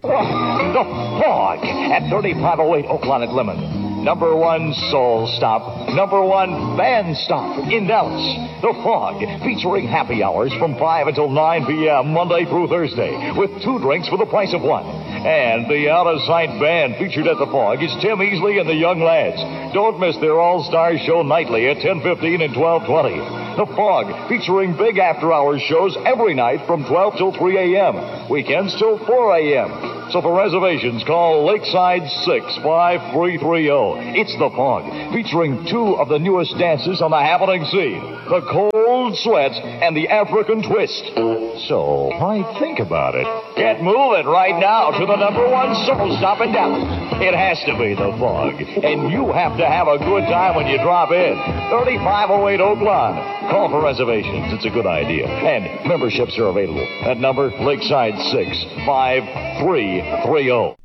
The Fog at 3508 Oakland at Lemon. Number one soul stop, number one band stop in Dallas. The Fog, featuring happy hours from 5 until 9 p.m. Monday through Thursday, with 2 drinks for the price of 1. And the out-of-sight band featured at The Fog is Tim Easley and the Young Lads. Don't miss their all-star show nightly at 10:15 and 12:20. The Fog, featuring big after-hours shows every night from 12 till 3 a.m. Weekends till 4 a.m. So for reservations, call Lakeside 65330. It's The Fog, featuring 2 of the newest dances on the happening scene, the Cold Sweat and the African Twist. So why think about it? Get moving right now to the number one soul stop in Dallas. It has to be The Fog, and you have to have a good time when you drop in. 3508 Oakland. Call for reservations. It's a good idea. And memberships are available at number Lakeside 65330.